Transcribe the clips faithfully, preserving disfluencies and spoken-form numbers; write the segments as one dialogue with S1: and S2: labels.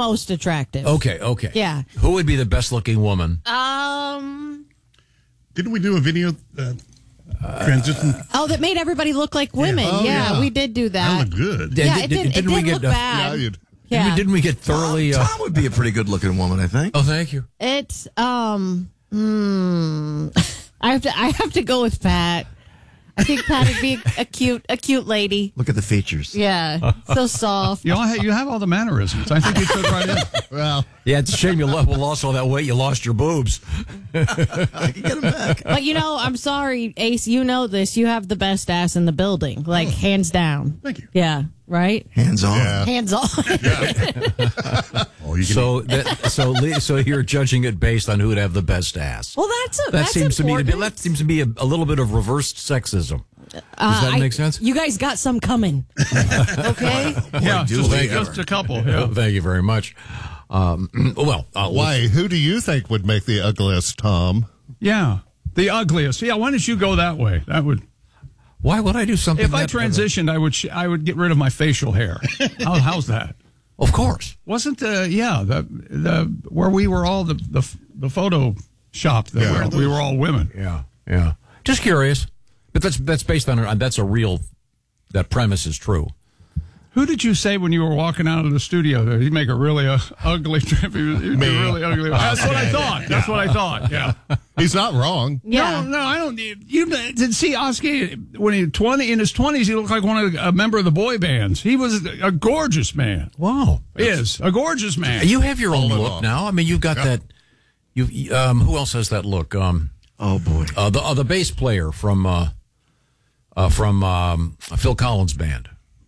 S1: most attractive.
S2: Okay, okay.
S1: Yeah.
S2: Who would be the best looking woman?
S1: Um.
S3: Didn't we do a video uh, transition?
S1: Oh, that made everybody look like women.
S3: Yeah. Oh,
S1: yeah,
S3: yeah.
S1: we did do that.
S3: That looked good.
S1: Yeah,
S2: Did-
S1: it,
S2: did-
S1: did, it
S2: didn't we
S1: didn't
S2: get,
S1: look
S2: uh,
S1: bad.
S3: Yeah, you'd-
S1: Yeah.
S2: Didn't we, didn't we get thoroughly...
S4: Tom,
S2: Uh,
S4: Tom would be a pretty good looking woman, I think.
S2: oh, thank you.
S1: It's um. Hmm. I have to. I have to go with Pat. I think Pat would be a cute, a cute lady.
S4: Look at the features.
S1: Yeah, so soft.
S5: You all have, you have all the mannerisms. I think you fit right in.
S3: Well,
S2: Yeah, it's a shame you lo- lost all that weight. You lost your boobs.
S4: I can get him back.
S1: But you know, I'm sorry, Ace. You know this. You have the best ass in the building, like hands down.
S3: thank you.
S1: Yeah. Right.
S4: Hands on.
S3: Yeah.
S1: Hands on.
S3: Oh, you can
S2: So, that, so, Lee- so you're judging it based on who would have the best ass.
S1: Well, that's a,
S2: That
S1: that's
S2: seems to me to
S1: important.
S2: be that seems to be a, a little bit of reversed sexism. Does
S1: Uh,
S2: that
S1: I-
S2: make sense?
S1: You guys got some coming. Okay.
S5: Yeah,
S4: do
S5: just,
S4: we
S5: just
S4: ever.
S5: a couple.
S2: Oh,
S5: Yeah.
S2: thank you very much. Um, well, uh,
S3: Why? Who do you think would make the ugliest, Tom?
S5: yeah, the ugliest. Yeah, why don't you go that way? That would.
S2: Why would I do something?
S5: If I
S2: that-
S5: transitioned, I would sh- I would get rid of my facial hair. How, how's that?
S2: Of course.
S5: Wasn't the yeah the the where we were all the the, the photo shop that
S3: Yeah.
S5: were, we were all women.
S2: Yeah, yeah. Just curious, but that's that's based on a, that's a real. That premise is true.
S5: Who did you say when you were walking out of the studio there? He'd make a really uh, ugly trip. He was, he'd be really ugly. That's what I thought. That's what I thought. Yeah.
S3: He's not wrong.
S1: Yeah.
S5: No, no, I don't. You did see Oscar when he twenty in his twenties. He looked like one of the, a member of the boy bands. He was a gorgeous man.
S2: Wow.
S5: He is a gorgeous man.
S2: You have your own
S3: Hold it
S2: look
S3: off.
S2: now. I mean, you've got that. You um, who else has that look? Um,
S4: Oh, boy.
S2: uh, the uh, the bass player from uh, uh, from um, Phil Collins' band.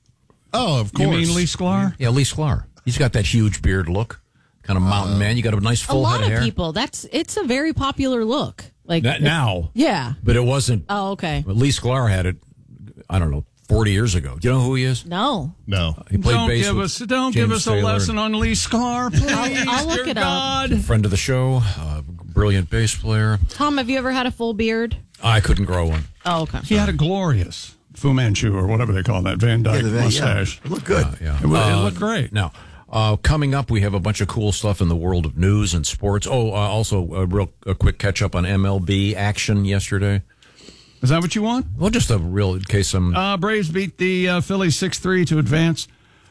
S3: Oh, of
S5: You
S3: course.
S5: mean Lee Sklar?
S2: Yeah, Lee Sklar. He's got that huge beard look, kind of mountain man. You got a nice
S1: A
S2: full
S1: lot
S2: head of
S1: of
S2: hair.
S1: people. That's it's a very popular look. Like
S2: N- now,
S1: Yeah.
S2: but it wasn't.
S1: Oh, okay.
S2: Lee Sklar had it. I don't know, forty years ago. Do you know who he is?
S1: No.
S3: No.
S2: He played
S5: Don't
S2: bass
S5: give
S2: with
S5: us don't
S2: James
S5: give us a
S2: Taylor,
S5: lesson on Lee Sklar, please.
S1: I'll- I'll look
S5: dear
S1: it up.
S5: God.
S2: friend of the show, uh, brilliant bass player.
S1: Tom, have you ever had a full beard?
S2: I couldn't grow one.
S1: Oh, okay.
S5: He had a glorious Fu Manchu or whatever they call that Van Dyke
S4: Yeah, the- yeah.
S5: mustache.
S4: It looked good.
S2: Yeah,
S5: It, wa- it
S2: Uh,
S5: looked great.
S2: Now, uh, coming up, we have a bunch of cool stuff in the world of news and sports. Oh, uh, also a real a quick catch up on M L B action yesterday.
S5: Is that what you want?
S2: Well, just a real in case some.
S5: Uh, Braves beat the uh, Phillies six three to advance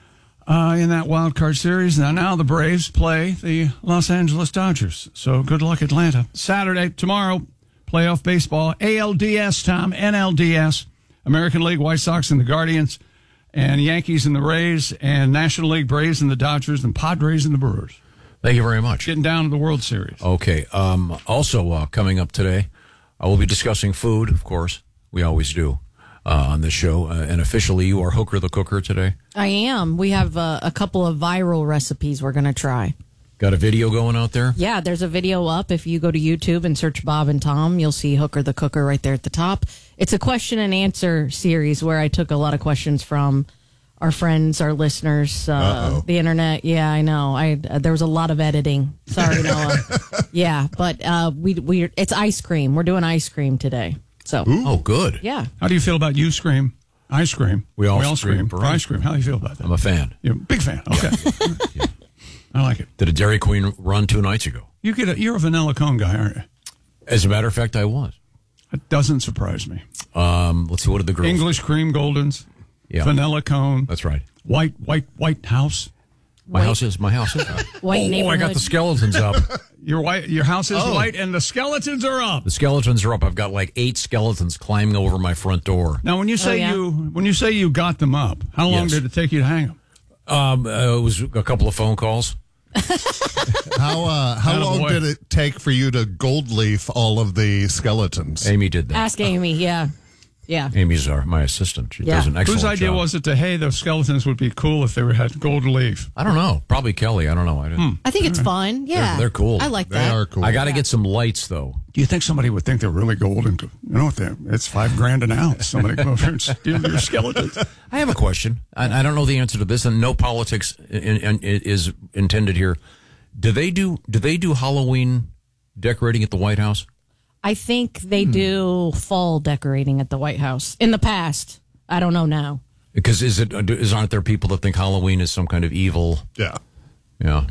S5: uh, in that wild card series. Now, now the Braves play the Los Angeles Dodgers. So good luck, Atlanta. Saturday, tomorrow, playoff baseball, A L D S, Tom, N L D S, American League, White Sox and the Guardians, and Yankees and the Rays, and National League, Braves and the Dodgers, and Padres and the Brewers.
S2: Thank you very much.
S5: Getting down to the World Series.
S2: Okay. Um, also, uh, coming up today, I will be discussing food, of course. We always do uh, on this show. Uh, and officially, you are Hooker the Cooker today.
S1: I am. We have uh, a couple of viral recipes we're going to try.
S2: Got a video going out there?
S1: Yeah, there's a video up. If you go to YouTube and search Bob and Tom, you'll see Hooker the Cooker right there at the top. It's a question and answer series where I took a lot of questions from our friends, our listeners, uh, the internet. Yeah, I know. I uh, there was a lot of editing. Sorry, Noah. Yeah, but uh, we we it's ice cream. We're doing ice cream today. So
S2: Oh, good.
S1: yeah,
S5: How do you feel about you scream? Ice cream.
S2: We all
S5: scream
S2: scream
S5: for
S2: for
S5: ice
S2: ice
S5: cream. How do you feel about that?
S2: I'm a fan.
S5: You're a big fan. Okay. I like it.
S2: Did a Dairy Queen run two nights ago.
S5: You get a, you're a vanilla cone guy, aren't you?
S2: As a matter of fact, I was.
S5: That doesn't surprise me.
S2: Um, let's see, what did the girls...
S5: English cream goldens,
S2: Yeah.
S5: vanilla cone,
S2: That's right.
S5: white, white, white house.
S2: My
S1: White-
S2: house is my house is.
S1: white
S2: oh, I
S1: neighborhood.
S2: got the skeletons up.
S5: Your white, your house is
S3: Oh.
S5: white, and the skeletons are up.
S2: The skeletons are up. I've got like eight skeletons climbing over my front door.
S5: Now, when you say
S1: yeah?
S5: you when you say you got them up, how long
S2: Yes.
S5: did it take you to hang them?
S2: Um, uh, it was a couple of phone calls.
S3: How uh, how
S5: Attaboy.
S3: long did it take for you to gold leaf all of the skeletons?
S2: Amy did that.
S1: Ask Amy. Yeah, yeah.
S2: Amy's our, my assistant. She
S1: Yeah.
S2: does an excellent
S5: Whose idea
S2: job.
S5: was it to, hey, the skeletons would be cool if they were, had gold leaf?
S2: I don't know. Probably Kelly. I don't know. I, didn't.
S1: I think it's fun. Yeah,
S2: they're cool.
S1: I like
S3: They
S1: that.
S3: are cool.
S2: I got to get some lights though.
S5: Do you think somebody would think they're really golden? You know what? they're- It's five grand an ounce. Somebody come over and steal your skeletons.
S2: I have a question. I, I don't know the answer to this, and no politics in, in, is intended here. Do they do do they do Halloween decorating at the White House?
S1: I think they do fall decorating at the White House in the past. I don't know now.
S2: Because is it is aren't there people that think Halloween is some kind of evil?
S3: Yeah.
S2: Yeah.